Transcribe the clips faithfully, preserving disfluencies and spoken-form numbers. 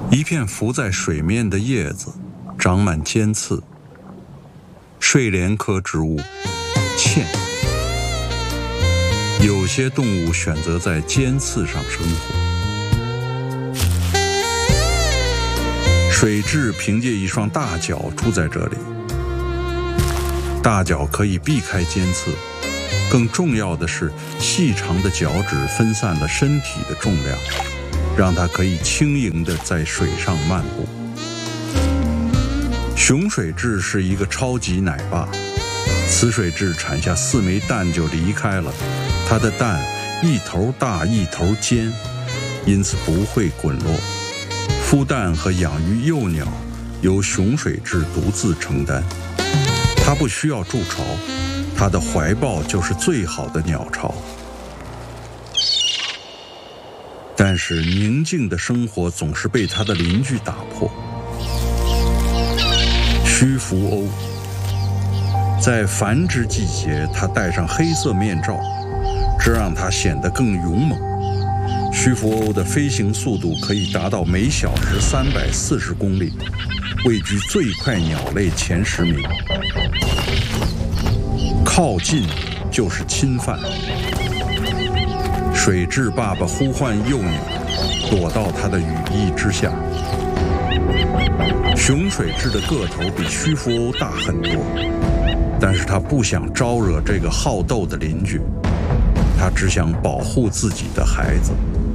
一片浮在水面的叶子，长满尖刺。睡莲科植物，茜。有些动物选择在尖刺上生活。水蛭凭借一双大脚住在这里，大脚可以避开尖刺，更重要的是，细长的脚趾分散了身体的重量，让它可以轻盈地在水上漫步。雄水蛭是一个超级奶爸，雌水蛭产下四枚蛋就离开了，它的蛋一头大一头尖，因此不会滚落。孵蛋和养育幼鸟由雄水蛭独自承担，它不需要筑巢，它的怀抱就是最好的鸟巢。但是宁静的生活总是被它的邻居打破。须福鸥在繁殖季节，它戴上黑色面罩，这让它显得更勇猛。须福鸥的飞行速度可以达到每小时三百四十公里，位居最快鸟类前十名。靠近就是侵犯。水蛭爸爸呼唤幼鸟，躲到它的羽翼之下。雄水蛭的个头比须福鸥大很多，但是它不想招惹这个好斗的邻居，它只想保护自己的孩子。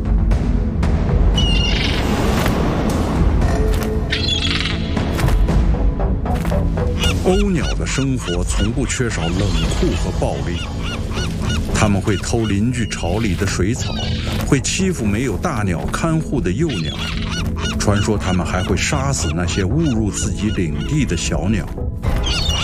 鸥鸟的生活从不缺少冷酷和暴力，它们会偷邻居巢里的水草，会欺负没有大鸟看护的幼鸟，传说它们还会杀死那些误入自己领地的小鸟。